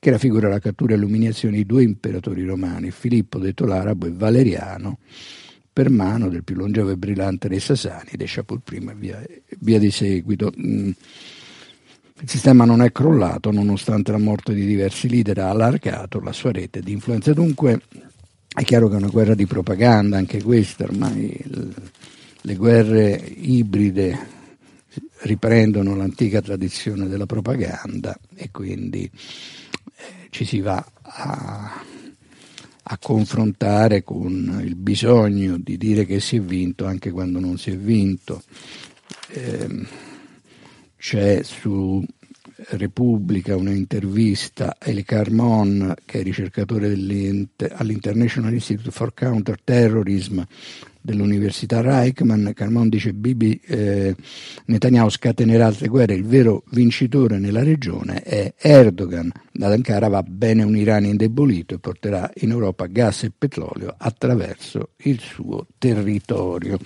che raffigura la cattura e l'umiliazione di due imperatori romani, Filippo detto l'Arabo e Valeriano, per mano del più longevo e brillante dei Sasanidi, Shapur I e via di seguito. Il sistema non è crollato nonostante la morte di diversi leader, ha allargato la sua rete di influenza. Dunque è chiaro che è una guerra di propaganda, anche questa, ormai le guerre ibride riprendono l'antica tradizione della propaganda e quindi ci si va a confrontare con il bisogno di dire che si è vinto anche quando non si è vinto. C'è su Repubblica un'intervista a El Carmon, che è ricercatore all'International Institute for Counter-Terrorism dell'Università Reichman. Carmon dice: Netanyahu scatenerà altre guerre, il vero vincitore nella regione è Erdogan. Ad Ankara va bene un Iran indebolito e porterà in Europa gas e petrolio attraverso il suo territorio.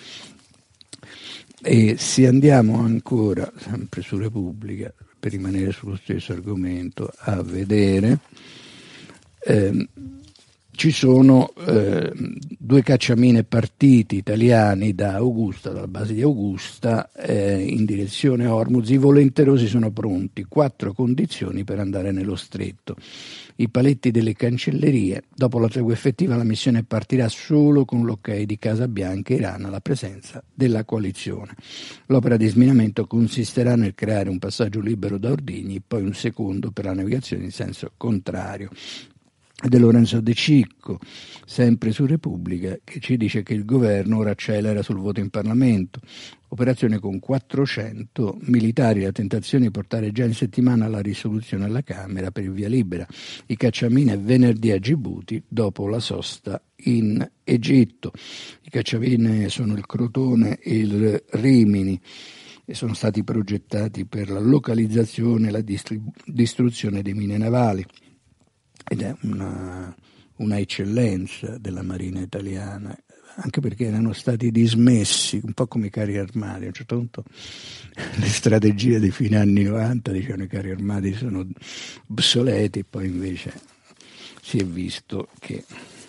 E se andiamo ancora, sempre su Repubblica, per rimanere sullo stesso argomento, a vedere, ci sono due cacciamine partiti italiani da Augusta, dalla base di Augusta, in direzione Hormuz. I volenterosi sono pronti, 4 condizioni per andare nello stretto. I paletti delle cancellerie. Dopo la tregua effettiva la missione partirà solo con l'ok di Casa Bianca e Iran alla presenza della coalizione. L'opera di sminamento consisterà nel creare un passaggio libero da ordigni, poi un secondo per la navigazione in senso contrario. De Lorenzo De Cicco, sempre su Repubblica, che ci dice che il governo ora accelera sul voto in Parlamento. Operazione con 400 militari, la tentazione di portare già in settimana la risoluzione alla Camera per il via libera. I cacciamine venerdì a Gibuti dopo la sosta in Egitto. I cacciamine sono il Crotone e il Rimini e sono stati progettati per la localizzazione e la distruzione dei mine navali. Ed è una eccellenza della Marina italiana, anche perché erano stati dismessi, un po' come i carri armati. A un certo punto le strategie dei fine anni 90 dicevano i carri armati sono obsoleti, poi invece si è visto che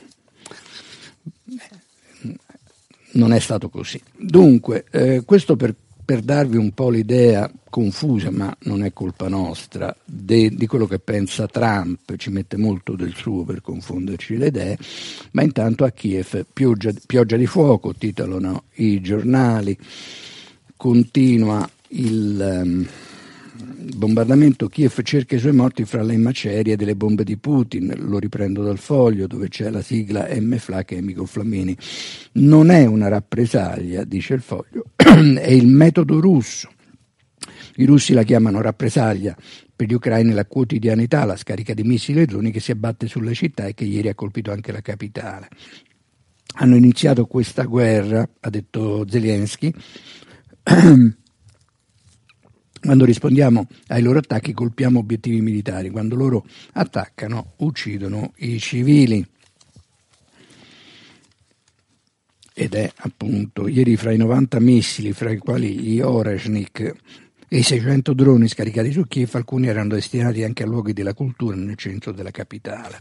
non è stato così. Dunque, questo per darvi un po' l'idea confusa, ma non è colpa nostra, di quello che pensa Trump. Ci mette molto del suo per confonderci le idee, ma intanto a Kiev pioggia di fuoco, titolano i giornali. Continua il bombardamento, Kiev cerca i suoi morti fra le macerie delle bombe di Putin. Lo riprendo dal Foglio, dove c'è la sigla MFLA, che è Mico Flammini. Non è una rappresaglia, dice il Foglio, è il metodo russo. I russi la chiamano rappresaglia, per gli ucraini la quotidianità, la scarica di missili e droni che si abbatte sulle città e che ieri ha colpito anche la capitale. Hanno iniziato questa guerra, ha detto Zelensky, quando rispondiamo ai loro attacchi colpiamo obiettivi militari, quando loro attaccano uccidono i civili. Ed è appunto ieri fra i 90 missili, fra i quali gli Oreshnik e i 600 droni scaricati su Kiev, alcuni erano destinati anche a luoghi della cultura nel centro della capitale.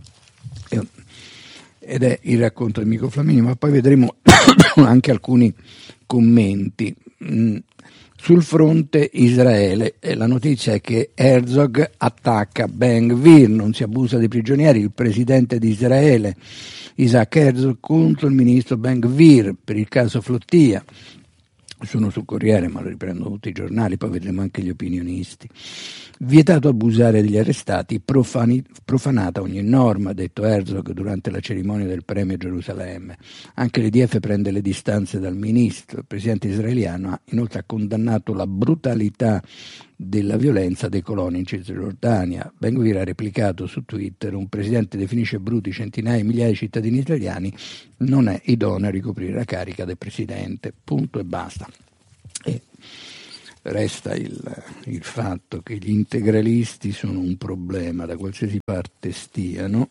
Ed è il racconto di Mico Flammini, ma poi vedremo anche alcuni commenti. Sul fronte Israele, la notizia è che Herzog attacca Ben Gvir, non si abusa dei prigionieri. Il presidente di Israele, Isaac Herzog, contro il ministro Ben Gvir per il caso Flottia. Sono sul Corriere, ma lo riprendono tutti i giornali, poi vedremo anche gli opinionisti. Vietato abusare degli arrestati, profanata ogni norma, ha detto Herzog durante la cerimonia del premio Gerusalemme. Anche l'EDF prende le distanze dal ministro. Il presidente israeliano ha inoltre condannato la brutalità della violenza dei coloni in Cisgiordania. Ben Gvir ha replicato su Twitter: un presidente definisce bruti centinaia di migliaia di cittadini israeliani, non è idoneo a ricoprire la carica del presidente, punto e basta. E resta il fatto che gli integralisti sono un problema da qualsiasi parte stiano,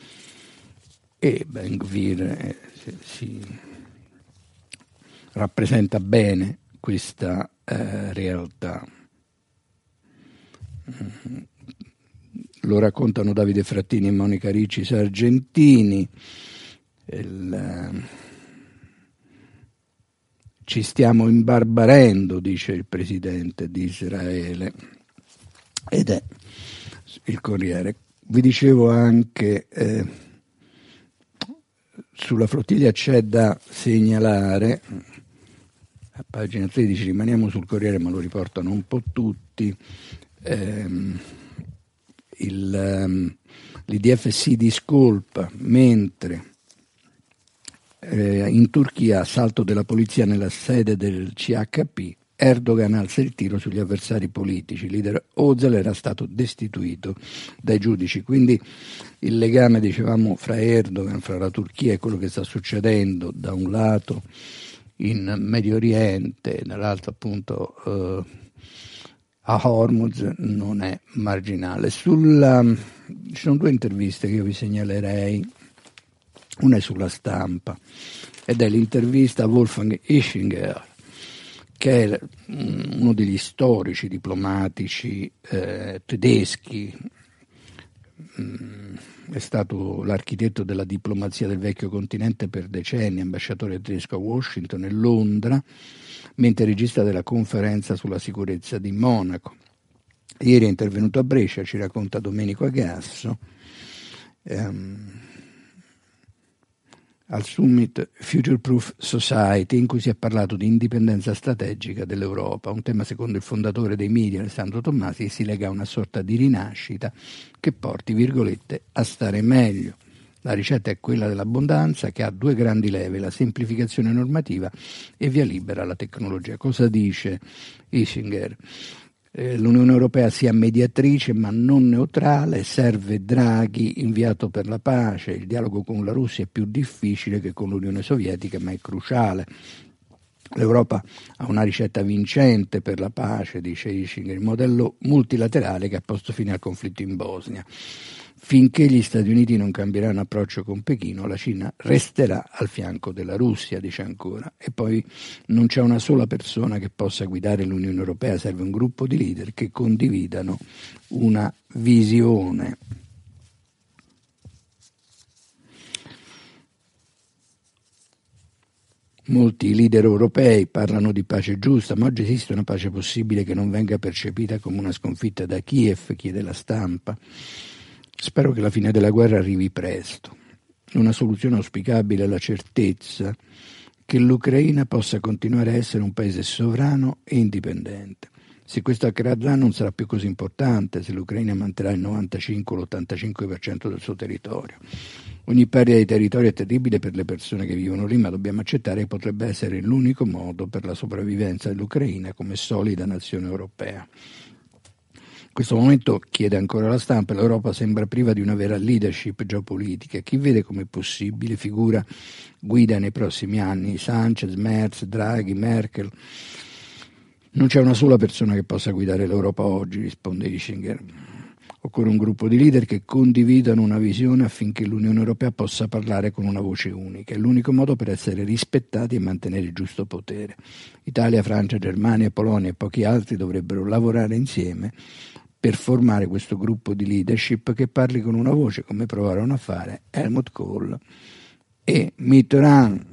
e Ben Gvir si rappresenta bene questa realtà. lo raccontano Davide Frattini e Monica Ricci Sargentini. Ci stiamo imbarbarendo, dice il presidente di Israele, ed è il Corriere. Vi dicevo anche sulla flottiglia c'è da segnalare, a pagina 13 rimaniamo sul Corriere ma lo riportano un po' tutti, l'IDF si discolpa mentre in Turchia assalto della polizia nella sede del CHP, Erdogan alza il tiro sugli avversari politici, il leader Öcalan era stato destituito dai giudici, quindi il legame, dicevamo, fra Erdogan, fra la Turchia e quello che sta succedendo da un lato in Medio Oriente e dall'altro appunto a Hormuz non è marginale. Ci sono due interviste che io vi segnalerei, una è sulla Stampa ed è l'intervista a Wolfgang Ischinger, che è uno degli storici diplomatici tedeschi, è stato l'architetto della diplomazia del vecchio continente per decenni, ambasciatore tedesco a Washington e Londra, mentre regista della conferenza sulla sicurezza di Monaco. Ieri è intervenuto a Brescia, ci racconta Domenico Agasso, al Summit Future Proof Society, in cui si è parlato di indipendenza strategica dell'Europa, un tema secondo il fondatore dei media Alessandro Tommasi che si lega a una sorta di rinascita che porti, virgolette, a stare meglio. La ricetta è quella dell'abbondanza, che ha due grandi leve, la semplificazione normativa e via libera alla tecnologia. Cosa dice Ischinger? L'Unione Europea sia mediatrice ma non neutrale, serve Draghi inviato per la pace, il dialogo con la Russia è più difficile che con l'Unione Sovietica ma è cruciale. L'Europa ha una ricetta vincente per la pace, dice Ischinger, il modello multilaterale che ha posto fine al conflitto in Bosnia. Finché gli Stati Uniti non cambieranno approccio con Pechino, la Cina resterà al fianco della Russia, dice ancora. E poi non c'è una sola persona che possa guidare l'Unione Europea, serve un gruppo di leader che condividano una visione. Molti leader europei parlano di pace giusta, ma oggi esiste una pace possibile che non venga percepita come una sconfitta da Kiev, chiede la Stampa. Spero che la fine della guerra arrivi presto. Una soluzione auspicabile è la certezza che l'Ucraina possa continuare a essere un paese sovrano e indipendente. Se questo accadrà non sarà più così importante se l'Ucraina manterrà il 95 o l'85% del suo territorio. Ogni perdita di territorio è terribile per le persone che vivono lì, ma dobbiamo accettare che potrebbe essere l'unico modo per la sopravvivenza dell'Ucraina come solida nazione europea. In questo momento, chiede ancora la Stampa, l'Europa sembra priva di una vera leadership geopolitica. Chi vede come possibile figura guida nei prossimi anni? Sanchez, Merz, Draghi, Merkel. Non c'è una sola persona che possa guidare l'Europa oggi, risponde Ischinger. Occorre un gruppo di leader che condividano una visione affinché l'Unione Europea possa parlare con una voce unica. È l'unico modo per essere rispettati e mantenere il giusto potere. Italia, Francia, Germania, Polonia e pochi altri dovrebbero lavorare insieme per formare questo gruppo di leadership che parli con una voce, come provarono a fare Helmut Kohl e Mitterrand.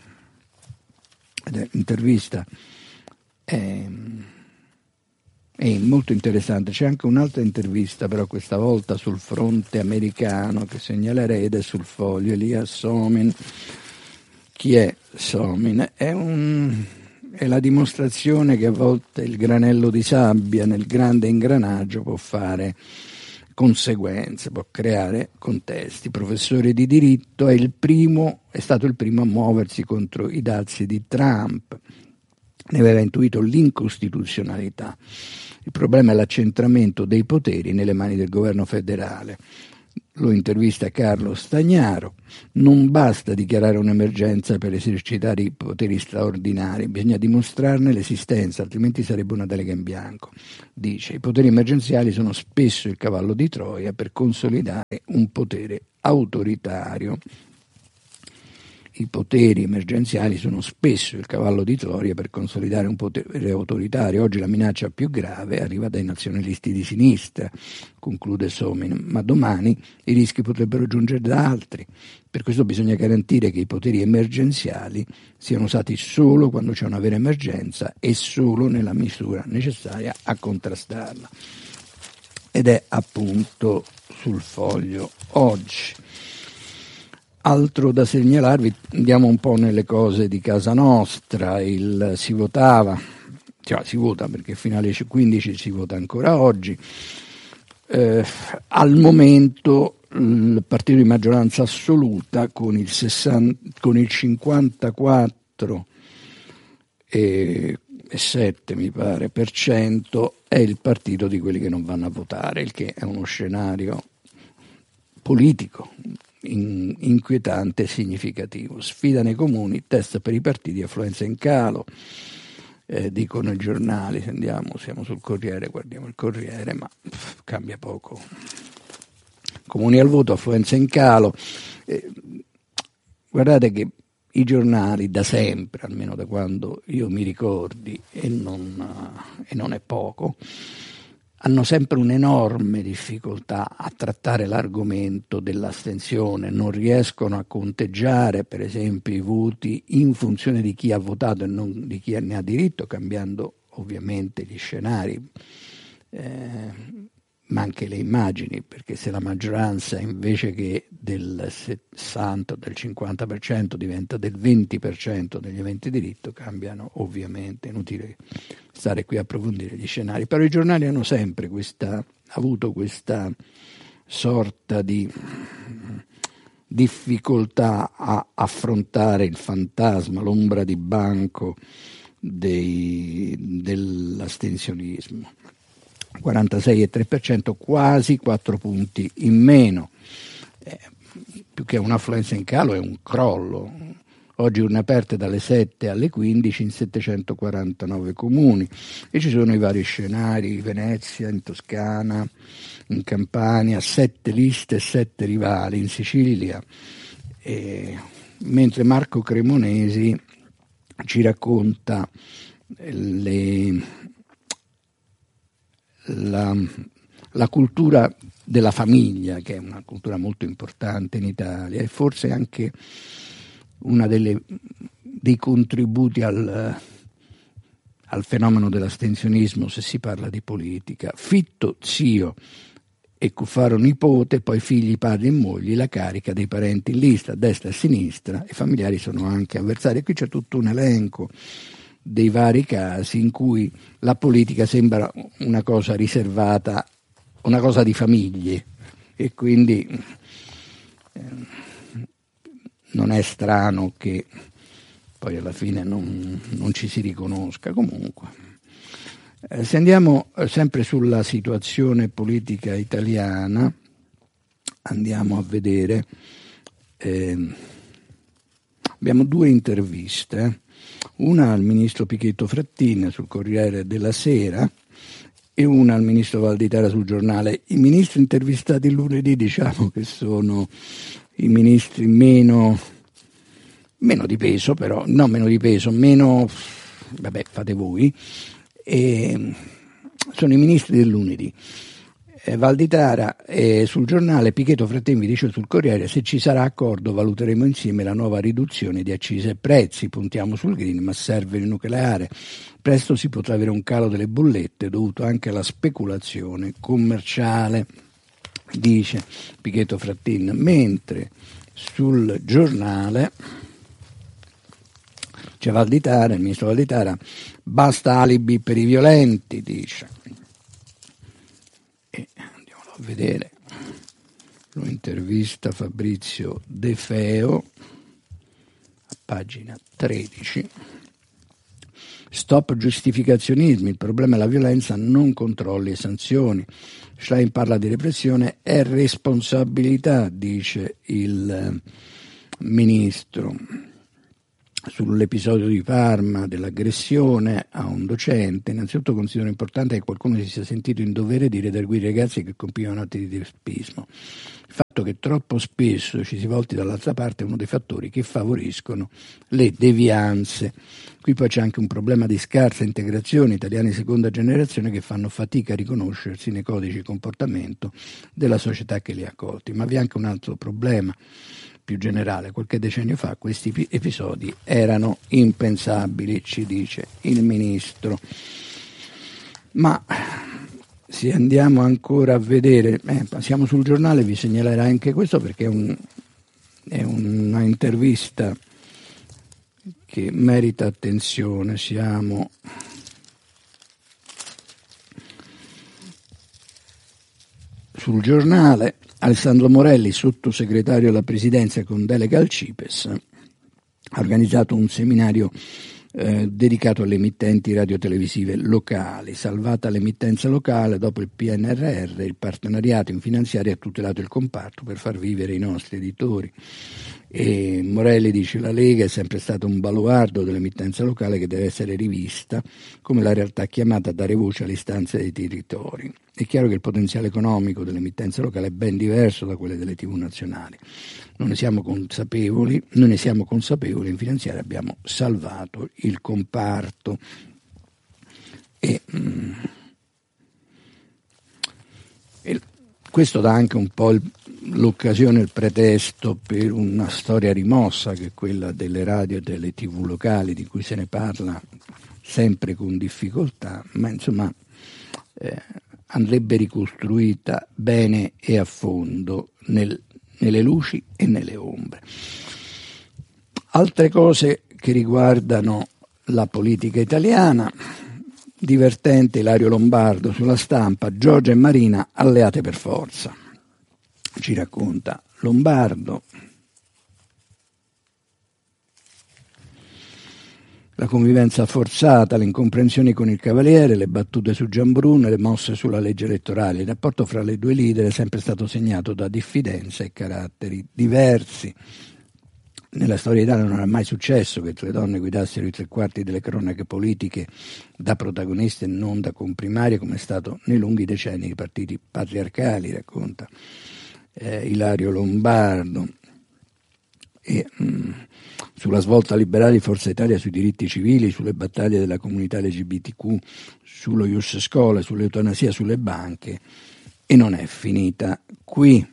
L'intervista è molto interessante. C'è anche un'altra intervista, però questa volta sul fronte americano, che segnalerei, ed è sul Foglio. Elias Somin. Chi è Somin? È la dimostrazione che a volte il granello di sabbia nel grande ingranaggio può fare conseguenze, può creare contesti. Professore di diritto, è stato il primo a muoversi contro i dazi di Trump. Ne aveva intuito l'incostituzionalità. Il problema è l'accentramento dei poteri nelle mani del governo federale. Lo intervista Carlo Stagnaro. Non basta dichiarare un'emergenza per esercitare i poteri straordinari, bisogna dimostrarne l'esistenza, altrimenti sarebbe una delega in bianco. Dice, i poteri emergenziali sono spesso il cavallo di Troia per consolidare un potere autoritario. i poteri emergenziali sono spesso il cavallo di Troia per consolidare un potere autoritario. Oggi la minaccia più grave arriva dai nazionalisti di sinistra, conclude Somin, ma domani i rischi potrebbero giungere da altri. Per questo bisogna garantire che i poteri emergenziali siano usati solo quando c'è una vera emergenza e solo nella misura necessaria a contrastarla. Ed è appunto sul Foglio oggi. Altro da segnalarvi, andiamo un po' nelle cose di casa nostra. Si vota perché fino alle 15 si vota ancora oggi. Al momento il partito di maggioranza assoluta con il 54,7 mi pare per cento è il partito di quelli che non vanno a votare, il che è uno scenario politico inquietante e significativo. Sfida nei comuni, test per i partiti, affluenza in calo, dicono i giornali. Siamo sul Corriere, guardiamo il Corriere, ma cambia poco. Comuni al voto, affluenza in calo. Guardate che i giornali da sempre, almeno da quando io mi ricordi, e non è poco, hanno sempre un'enorme difficoltà a trattare l'argomento dell'astensione, non riescono a conteggiare per esempio i voti in funzione di chi ha votato e non di chi ne ha diritto, cambiando ovviamente gli scenari, ma anche le immagini, perché se la maggioranza invece che del 60 o del 50% diventa del 20% degli aventi diritto, cambiano ovviamente, inutile stare qui a approfondire gli scenari, però i giornali hanno sempre avuto questa sorta di difficoltà a affrontare il fantasma, l'ombra di banco dell'astensionismo. 46,3%, quasi 4 punti in meno, più che un'affluenza in calo è un crollo. Oggi urne aperte dalle 7 alle 15 in 749 comuni e ci sono i vari scenari: Venezia, in Toscana, in Campania, 7 liste e 7 rivali, in Sicilia, mentre Marco Cremonesi ci racconta la cultura della famiglia, che è una cultura molto importante in Italia e forse anche una dei contributi al fenomeno dell'astensionismo, se si parla di politica. Fitto zio e Cuffaro nipote, poi figli, padri e mogli, la carica dei parenti in lista a destra e a sinistra, i familiari sono anche avversari. Qui c'è tutto un elenco dei vari casi in cui la politica sembra una cosa riservata, una cosa di famiglie, e quindi non è strano che poi alla fine non ci si riconosca. Comunque, se andiamo sempre sulla situazione politica italiana, andiamo a vedere, abbiamo 2 interviste, una al ministro Pichetto Fratin sul Corriere della Sera e una al ministro Valditara sul Giornale. I ministri intervistati lunedì diciamo che sono i ministri meno di peso, però no, meno di peso, vabbè, fate voi, sono i ministri del lunedì. Valditara sul Giornale, Pichetto Fratin vi dice sul Corriere: se ci sarà accordo valuteremo insieme la nuova riduzione di accise e prezzi, puntiamo sul green ma serve il nucleare, presto si potrà avere un calo delle bollette dovuto anche alla speculazione commerciale, dice Pichetto Fratin, mentre sul Giornale c'è Valditara, il ministro Valditara: basta alibi per i violenti, dice. E andiamolo a vedere, lo intervista Fabrizio De Feo a pagina 13. Stop giustificazionismi, il problema è la violenza, non controlli e sanzioni. Schlein parla di repressione, è responsabilità, dice il ministro. Sull'episodio di Parma dell'aggressione a un docente, innanzitutto considero importante che qualcuno si sia sentito in dovere di redarguire i ragazzi che compivano atti di teppismo. fatto che troppo spesso ci si volti dall'altra parte è uno dei fattori che favoriscono le devianze. Qui poi c'è anche un problema di scarsa integrazione, italiani di seconda generazione che fanno fatica a riconoscersi nei codici di comportamento della società che li ha accolti. Ma vi è anche un altro problema più generale. Qualche decennio fa questi episodi erano impensabili, ci dice il ministro. Ma se andiamo ancora a vedere, passiamo sul giornale, vi segnalerò anche questo perché è una intervista che merita attenzione. Siamo sul giornale. Alessandro Morelli, sottosegretario alla presidenza con delega al CIPES, ha organizzato un seminario dedicato alle emittenti radiotelevisive locali. Salvata l'emittenza locale, dopo il PNRR, il partenariato in finanziaria ha tutelato il comparto per far vivere i nostri editori. E Morelli dice: la Lega è sempre stato un baluardo dell'emittenza locale che deve essere rivista come la realtà chiamata a dare voce alle istanze dei territori. È chiaro che il potenziale economico dell'emittenza locale è ben diverso da quelle delle TV nazionali. Non ne siamo consapevoli, in finanziaria abbiamo salvato il comparto. E questo dà anche un po' l'occasione, il pretesto per una storia rimossa che è quella delle radio e delle TV locali, di cui se ne parla sempre con difficoltà, ma insomma andrebbe ricostruita bene e a fondo nelle luci e nelle ombre. Altre cose che riguardano la politica italiana. Divertente Ilario Lombardo sulla Stampa: Giorgia e Marina alleate per forza. Ci racconta Lombardo. La convivenza forzata, le incomprensioni con il Cavaliere, le battute su Gianbrun, le mosse sulla legge elettorale. Il rapporto fra le due leader è sempre stato segnato da diffidenza e caratteri diversi. Nella storia italiana non era mai successo che tre donne guidassero i 3/4 delle cronache politiche da protagoniste e non da comprimarie, come è stato nei lunghi decenni dei partiti patriarcali, racconta Ilario Lombardo. E sulla svolta liberale di Forza Italia sui diritti civili, sulle battaglie della comunità LGBTQ, sullo Ius Scola, sull'eutanasia, sulle banche, e non è finita qui.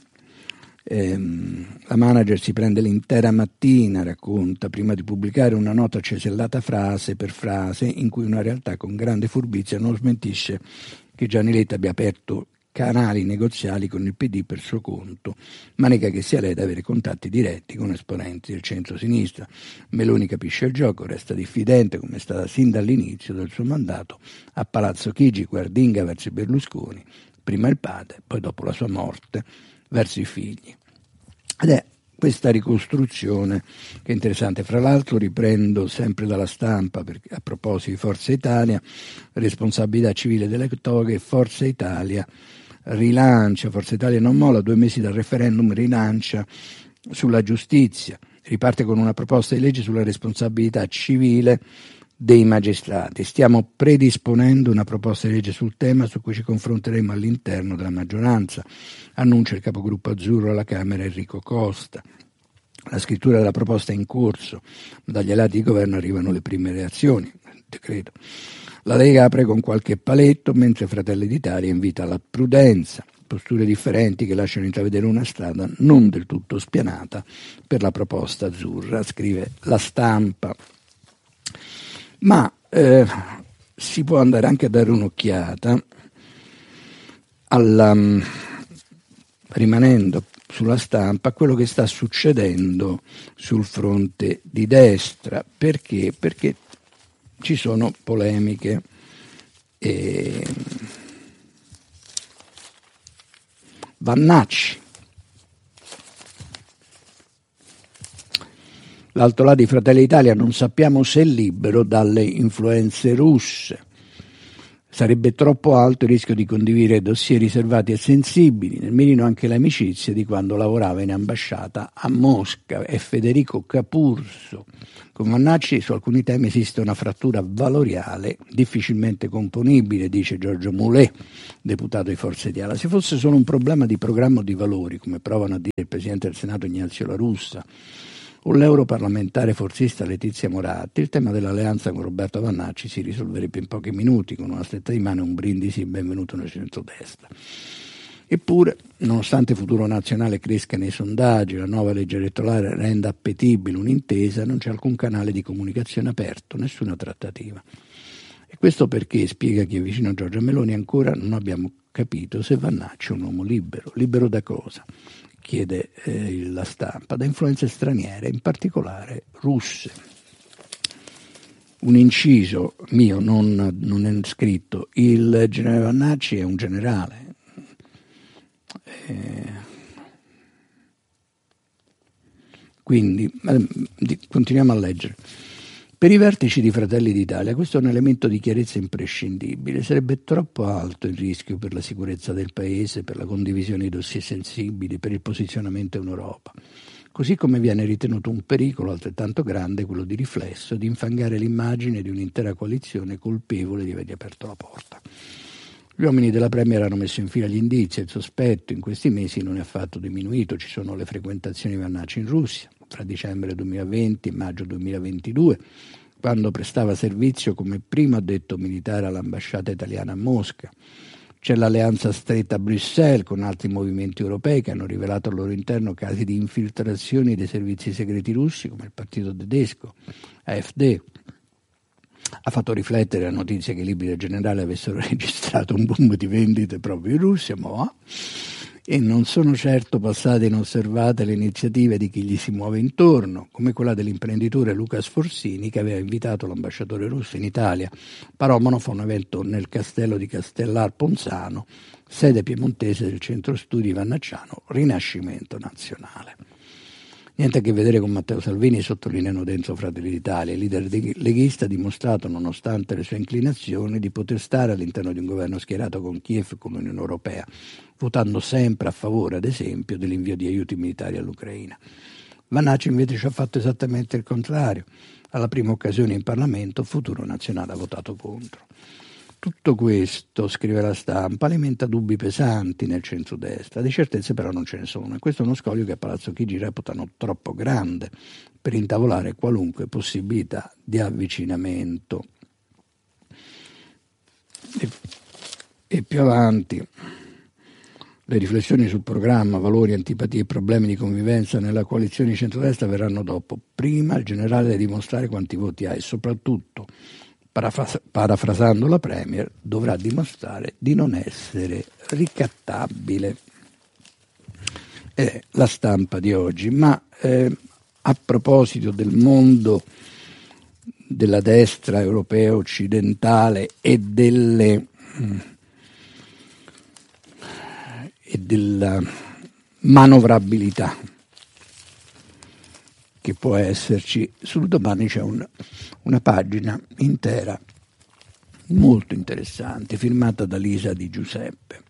La manager si prende l'intera mattina, racconta, prima di pubblicare una nota cesellata frase per frase, in cui una realtà con grande furbizia non smentisce che Gianni Letta abbia aperto canali negoziali con il PD per suo conto, ma nega che sia lei ad avere contatti diretti con esponenti del centro-sinistra. Meloni capisce il gioco, resta diffidente, come è stata sin dall'inizio del suo mandato a Palazzo Chigi, guardinga verso i Berlusconi, prima il padre, poi dopo la sua morte verso i figli. Ed è questa ricostruzione che è interessante. Fra l'altro riprendo sempre dalla Stampa, perché a proposito di Forza Italia, responsabilità civile delle toghe, Forza Italia rilancia, Forza Italia non molla, 2 mesi dal referendum, rilancia sulla giustizia, riparte con una proposta di legge sulla responsabilità civile dei magistrati. Stiamo predisponendo una proposta di legge sul tema su cui ci confronteremo all'interno della maggioranza, annuncia il capogruppo azzurro alla Camera Enrico Costa. La scrittura della proposta è in corso, dagli alati di governo arrivano le prime reazioni, decreto. La Lega apre con qualche paletto, mentre Fratelli d'Italia invita alla prudenza, posture differenti che lasciano intravedere una strada non del tutto spianata per la proposta azzurra, scrive la Stampa. Ma si può andare anche a dare un'occhiata rimanendo sulla Stampa, a quello che sta succedendo sul fronte di destra. Perché? Perché ci sono polemiche. Vannacci, l'altro lato di Fratelli d'Italia, non sappiamo se è libero dalle influenze russe. Sarebbe troppo alto il rischio di condividere dossier riservati e sensibili, nel mirino anche le amicizie di quando lavorava in ambasciata a Mosca. È Federico Capurso. Con Vannacci su alcuni temi esiste una frattura valoriale difficilmente componibile, dice Giorgio Moulet, deputato di Forza Italia. Se fosse solo un problema di programma o di valori, come provano a dire il Presidente del Senato Ignazio La Russa o l'europarlamentare forzista Letizia Moratti, il tema dell'alleanza con Roberto Vannacci si risolverebbe in pochi minuti, con una stretta di mano e un brindisi benvenuto nel centrodestra. Eppure, nonostante il futuro nazionale cresca nei sondaggi, la nuova legge elettorale renda appetibile un'intesa, non c'è alcun canale di comunicazione aperto, nessuna trattativa. E questo perché, spiega chi è vicino a Giorgia Meloni, ancora non abbiamo capito se Vannacci è un uomo libero. Libero da cosa? Chiede la Stampa. Da influenze straniere, in particolare russe. Un inciso mio, non è scritto, il generale Vannacci è un generale. Quindi continuiamo a leggere. Per i vertici di Fratelli d'Italia questo è un elemento di chiarezza imprescindibile. Sarebbe troppo alto il rischio per la sicurezza del Paese, per la condivisione di dossier sensibili, per il posizionamento in Europa. Così come viene ritenuto un pericolo altrettanto grande quello di riflesso di infangare l'immagine di un'intera coalizione colpevole di avergli aperto la porta. Gli uomini della Premier hanno messo in fila gli indizi e il sospetto in questi mesi non è affatto diminuito. Ci sono le frequentazioni di Vannacci in Russia fra dicembre 2020 e maggio 2022, quando prestava servizio come primo addetto militare all'ambasciata italiana a Mosca. C'è l'alleanza stretta a Bruxelles con altri movimenti europei che hanno rivelato al loro interno casi di infiltrazioni dei servizi segreti russi, come il partito tedesco AfD. Ha fatto riflettere la notizia che i libri del generale avessero registrato un boom di vendite proprio in Russia, e non sono certo passate inosservate le iniziative di chi gli si muove intorno, come quella dell'imprenditore Luca Sforzini che aveva invitato l'ambasciatore russo in Italia, Paromano, fa un evento nel castello di Castellar Ponzano, sede piemontese del centro studi vannacciano Rinascimento Nazionale. Niente a che vedere con Matteo Salvini, sottolineano dentro Fratelli d'Italia. Il leader leghista ha dimostrato, nonostante le sue inclinazioni, di poter stare all'interno di un governo schierato con Kiev e con l'Unione Europea, votando sempre a favore, ad esempio, dell'invio di aiuti militari all'Ucraina. Vannacci invece ci ha fatto esattamente il contrario. Alla prima occasione in Parlamento, Futuro Nazionale ha votato contro. Tutto questo, scrive la Stampa, alimenta dubbi pesanti nel centrodestra. Di certezze però non ce ne sono, e questo è uno scoglio che a Palazzo Chigi reputano troppo grande per intavolare qualunque possibilità di avvicinamento. E più avanti, le riflessioni sul programma, valori, antipatie e problemi di convivenza nella coalizione di centrodestra verranno dopo. Prima il generale deve dimostrare quanti voti ha e soprattutto, parafrasando la Premier, dovrà dimostrare di non essere ricattabile. È la Stampa di oggi. Ma a proposito del mondo della destra europea occidentale e della manovrabilità che può esserci, sul Domani c'è una pagina intera molto interessante firmata da Lisa Di Giuseppe,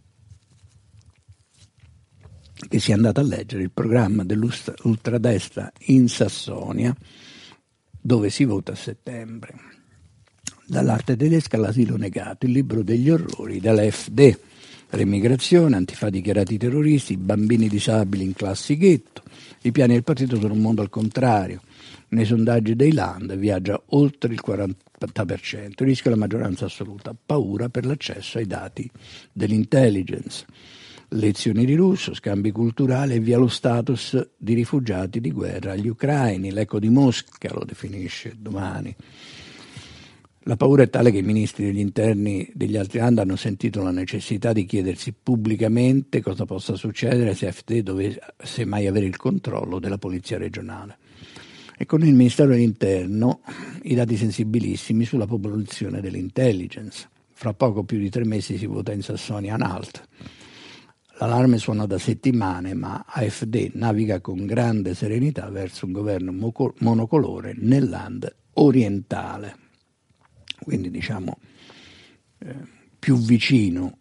che si è andata a leggere il programma dell'ultradestra in Sassonia, dove si vota a settembre. Dall'arte tedesca all'asilo negato, il libro degli orrori dall'AfD, l'emigrazione, antifa dichiarati terroristi, i bambini disabili in classi ghetto. I piani del partito sono un mondo al contrario. Nei sondaggi dei Land viaggia oltre il 40%, rischia la maggioranza assoluta, paura per l'accesso ai dati dell'intelligence. Lezioni di russo, scambi culturali e via lo status di rifugiati di guerra agli ucraini. L'eco di Mosca lo definisce Domani. La paura è tale che i ministri degli interni degli altri Land hanno sentito la necessità di chiedersi pubblicamente cosa possa succedere se AfD dovesse mai avere il controllo della polizia regionale. E con il Ministero dell'Interno i dati sensibilissimi sulla popolazione dell'intelligence. Fra poco più di 3 mesi si vota in Sassonia Anhalt. L'allarme suona da settimane, ma AfD naviga con grande serenità verso un governo monocolore nel Land orientale. Quindi diciamo più vicino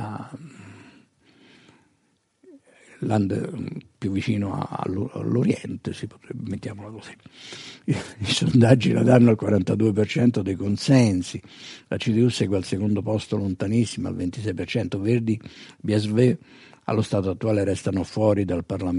all'Oriente, si potrebbe, mettiamola così. I sondaggi la danno al 42% dei consensi, la CDU segue al secondo posto lontanissima al 26%, Verdi, BSV allo stato attuale restano fuori dal Parlamento